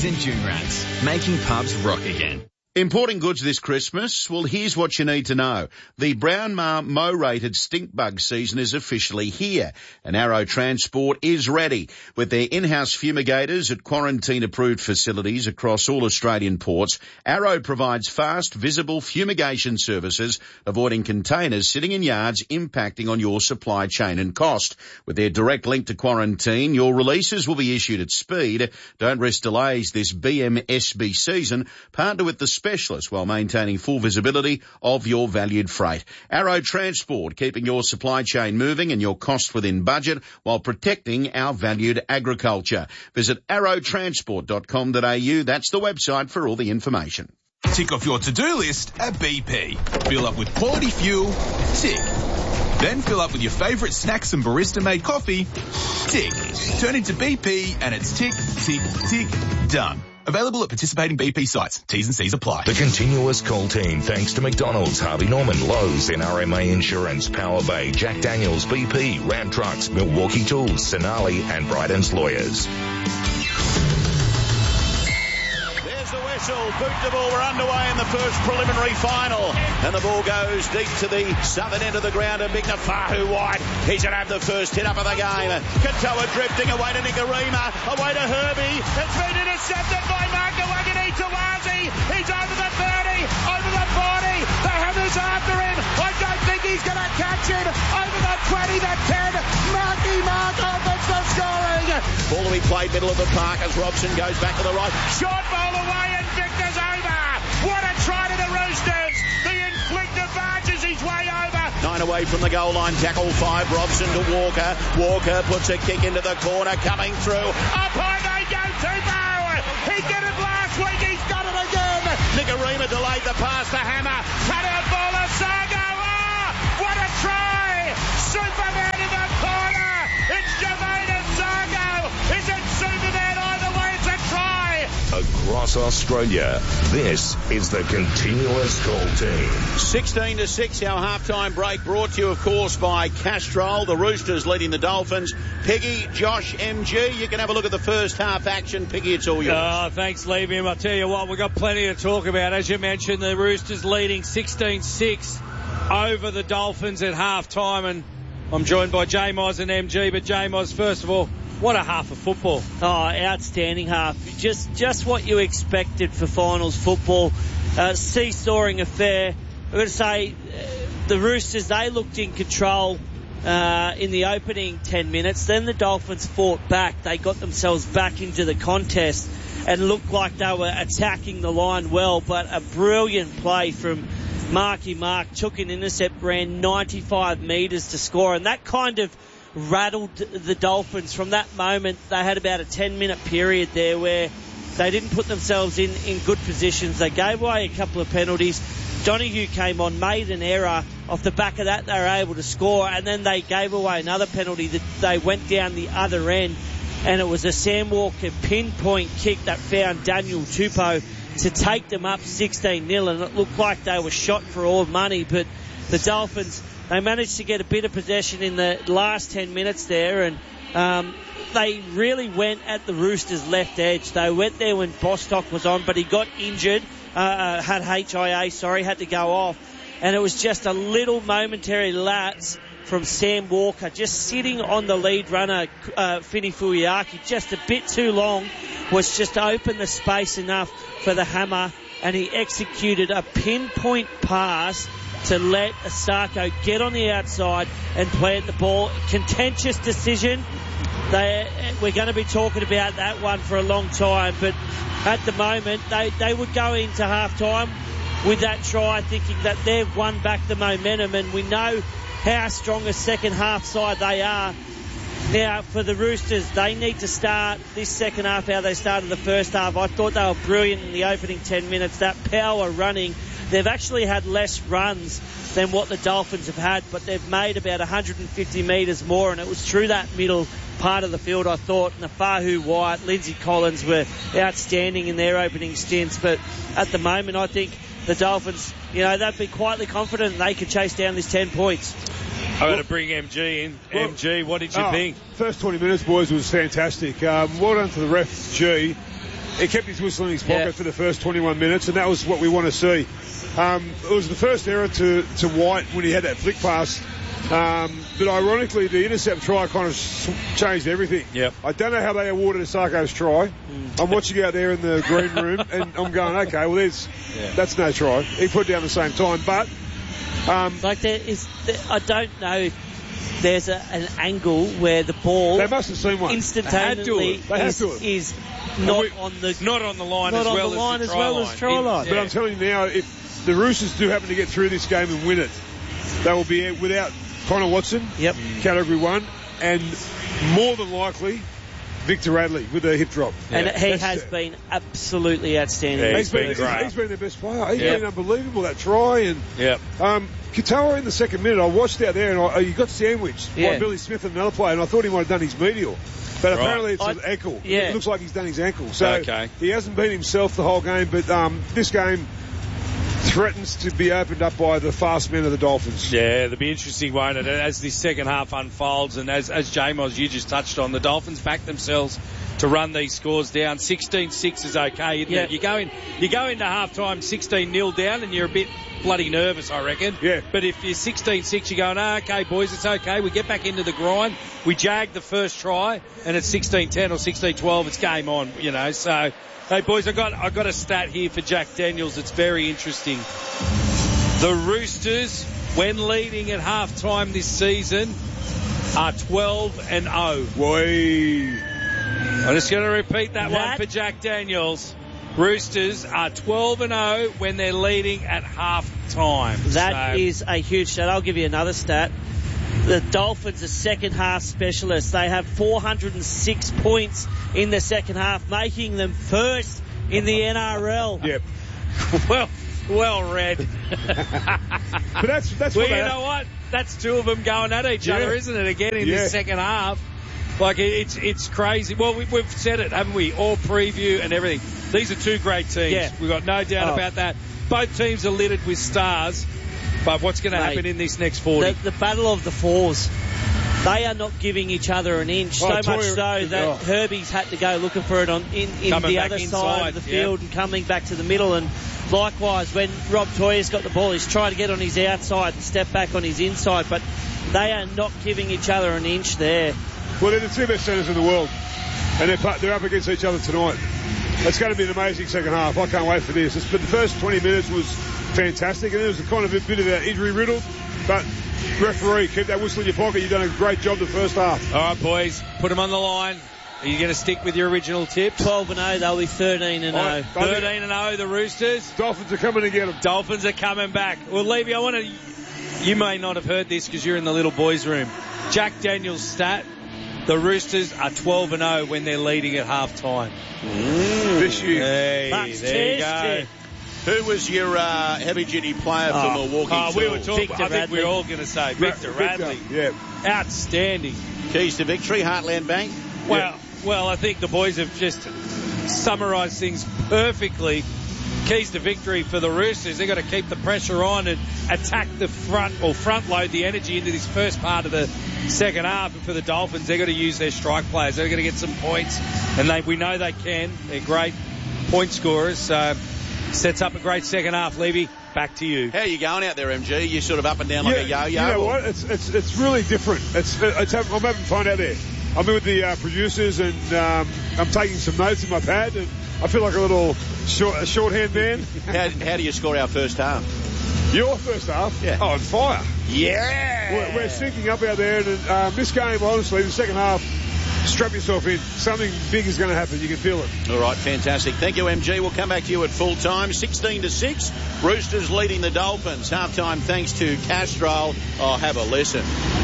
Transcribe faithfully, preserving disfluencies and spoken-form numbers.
Rooster's and June Rats, making pubs rock again. Importing goods this Christmas? Well, here's what you need to know. The Brown Mar Mo-rated stink bug season is officially here, and Arrow Transport is ready. With their in-house fumigators at quarantine-approved facilities across all Australian ports, Arrow provides fast, visible fumigation services, avoiding containers sitting in yards impacting on your supply chain and cost. With their direct link to quarantine, your releases will be issued at speed. Don't risk delays this B M S B season. Partner with the specialist while maintaining full visibility of your valued freight. Arrow Transport, keeping your supply chain moving and your costs within budget while protecting our valued agriculture. Visit arrow transport dot com dot a u. That's the website for all the information. Tick off your to-do list at B P. Fill up with quality fuel. Tick. Then fill up with your favourite snacks and barista-made coffee. Tick. Turn into B P and it's tick, tick, tick, done. Available at participating B P sites. T's and C's apply. The Continuous Call team, thanks to McDonald's, Harvey Norman, Lowe's, N R M A Insurance, Power Bay, Jack Daniels, B P, Ram Trucks, Milwaukee Tools, Sonali and Bryden's Lawyers. There's the whistle. Boot the ball. We're underway in the first preliminary final. And the ball goes deep to the southern end of the ground. And Big Nafahu White. He's going to have the first hit up of the game. Katoa drifting away to Nicarima. Away to Herbie. It's been intercepted by Marco Wagani Tawazi. He's over the thirty. Over the forty. The Hammers after him. I don't think he's going to catch it. Over the twenty, the ten. Marky Mark opens the scoring. Ball to be played middle of the park as Robson goes back to the right. Short ball away and Victor's over. What a try to the Roosters. The inflictor barges his way over. Nine away from the goal line. Tackle five. Robson to Walker. Walker puts a kick into the corner. Coming through. Up high they go. Tupou. He did it last week. He's got it again. Nicarima delayed the pass to Hammer. Cut out ball. Asago. Oh, what a try. Superman in the corner. It's Jermaine Asago. Is it Superman? Either way, it's a try. Across Australia, this is the Continuous Call team. sixteen to six, our halftime break, brought to you, of course, by Castrol. The Roosters leading the Dolphins. Piggy, Josh, M G, you can have a look at the first half action. Piggy, it's all yours. Oh, thanks, Liam. I'll tell you what, we've got plenty to talk about. As you mentioned, the Roosters leading sixteen six over the Dolphins at halftime, and I'm joined by J Moz and M G, but J Moz, first of all, what a half of football. Oh, outstanding half. Just just what you expected for finals football. Uh, seesawing affair. I've got to say, uh, the Roosters, they looked in control uh, in the opening ten minutes. Then the Dolphins fought back. They got themselves back into the contest and looked like they were attacking the line well. But a brilliant play from Marky Mark. Took an intercept, ran ninety-five metres to score. And that kind of rattled the Dolphins. From that moment, they had about a ten minute period there where they didn't put themselves in, in good positions. They gave away a couple of penalties. Donahue came on, made an error. Off the back of that, they were able to score, and then they gave away another penalty that they went down the other end, and it was a Sam Walker pinpoint kick that found Daniel Tupou to take them up sixteen nil, and it looked like they were shot for all money. But the Dolphins, they managed to get a bit of possession in the last ten minutes there, and um, they really went at the Roosters' left edge. They went there when Bostock was on, but he got injured, uh, had H I A, sorry, had to go off. And it was just a little momentary lapse from Sam Walker, just sitting on the lead runner, uh, Fini Fuiaki, just a bit too long, was just to open the space enough for the Hammer, and he executed a pinpoint pass to let Asako get on the outside and plant the ball. Contentious decision. They, we're going to be talking about that one for a long time, but at the moment they, they would go into half-time with that try thinking that they've won back the momentum, and we know how strong a second half side they are. Now, for the Roosters, they need to start this second half how they started the first half. I thought they were brilliant in the opening ten minutes. That power running. They've actually had less runs than what the Dolphins have had, but they've made about one hundred fifty metres more, and it was through that middle part of the field, I thought. Nafahu White, Lindsay Collins were outstanding in their opening stints, but at the moment, I think the Dolphins, you know, they've been quietly confident they could chase down this ten points. I'm going to bring M G in. Well, M G, what did you oh, think? First twenty minutes, boys, was fantastic. Um, well done to the refs, G. he kept his whistle in his pocket Yeah. for the first twenty-one minutes, and that was what we want to see. Um, it was the first error to, to White when he had that flick pass. Um, but ironically, the intercept try kind of s- changed everything. Yep. I don't know how they awarded Asarko's try. Mm. I'm watching out there in the green room, and I'm going, okay, well, there's, yeah. that's no try. He put it down at the same time, but... Um, like there is, there, I don't know if there's a, an angle where the ball... They must have seen one. Instantaneously is, is not we, on the... Not on the line not as well on the line as the as well try as try line. line. But I'm telling you now, if the Roosters do happen to get through this game and win it, they will be without Connor Watson, yep. category one, and more than likely Victor Radley with a hip drop. And yeah. he That's has it. been absolutely outstanding. Yeah, he's, he's been, been great. He's been their best player. He's Yep. been unbelievable, that try. And yep. um, Katoa in the second minute, I watched out there and I, he got sandwiched yeah. by Billy Smith and another player, and I thought he might have done his medial. But right. apparently it's I, an ankle. Yeah. It looks like he's done his ankle. So okay. he hasn't been himself the whole game, but um, this game threatens to be opened up by the fast men of the Dolphins. Yeah, it'll be interesting, won't it, as this second half unfolds. And as, as J-Moz, you just touched on, the Dolphins back themselves to run these scores down. sixteen six is okay, isn't yeah. it? You go, in, you go into half-time sixteen nil down and you're a bit bloody nervous, I reckon. Yeah. But if you're sixteen six, you're going, oh, okay, boys, it's okay. We get back into the grind. We jag the first try, and it's sixteen ten or sixteen twelve. It's game on, you know. So... Hey, boys, I got I got a stat here for Jack Daniels. It's very interesting. The Roosters, when leading at half-time this season, are twelve and oh. Boy. I'm just going to repeat that, that one for Jack Daniels. Roosters are twelve and oh when they're leading at half-time. That so. is a huge stat. I'll give you another stat. The Dolphins are second half specialists. They have four hundred six points in the second half, making them first in the N R L. Yep. well, well read. but that's that's well, what you they know what? That's two of them going at each yeah. other, isn't it? Again in yeah. the second half. Like it's it's crazy. Well, we, we've said it, haven't we? All preview and everything. These are two great teams. Yeah. We've got no doubt oh. about that. Both teams are littered with stars. But what's going to happen in this next forty? The, the battle of the fours. They are not giving each other an inch. Oh, so much Toya, so that oh. Herbie's had to go looking for it on in, in the other inside, side of the field yeah. and coming back to the middle. And likewise, when Rob Toya's got the ball, he's trying to get on his outside and step back on his inside. But they are not giving each other an inch there. Well, they're the two best centres in the world, and they're, they're up against each other tonight. It's going to be an amazing second half. I can't wait for this. But the first twenty minutes was fantastic, and there was a kind of a bit of an injury riddle, but referee, keep that whistle in your pocket. You've done a great job the first half. All right, boys, put them on the line. Are you going to stick with your original tip? twelve and oh, they'll be thirteen and oh. thirteen and oh, the Roosters. Dolphins are coming to get them. Dolphins are coming back. Well, Levy, I want to... You may not have heard this because you're in the little boys' room. Jack Daniels' stat, the Roosters are twelve and oh when they're leading at half-time. Mm. This year. Hey, That's there you go. Who was your uh, heavy-duty player for oh, Milwaukee? Oh, we were talking. Victor I think Radley. we we're all going to say Victor Ra- Radley. Victor, yeah. Outstanding. Keys to victory, Heartland Bank. Well, yeah. well, I think the boys have just summarised things perfectly. Keys to victory for the Roosters. They've got to keep the pressure on and attack the front or front load the energy into this first part of the second half. And for the Dolphins, they've got to use their strike players. They're going to get some points, and they we know they can. They're great point scorers. So sets up a great second half. Levy, back to you. How are you going out there, M G? You sort of up and down like yeah, a yo-yo? You know what? It's it's it's really different. It's, it's I'm having fun out there. I'm with the uh, producers, and um, I'm taking some notes in my pad, and I feel like a little short, a shorthand man. how, how do you score our first half? Your first half? Yeah. Oh, on fire. Yeah! We're, we're sinking up out there, and um, this game, honestly, the second half, strap yourself in. Something big is going to happen. You can feel it. All right, fantastic. Thank you, M G. We'll come back to you at full time. sixteen to six. Roosters leading the Dolphins. Half time thanks to Castrol. Oh, have a listen.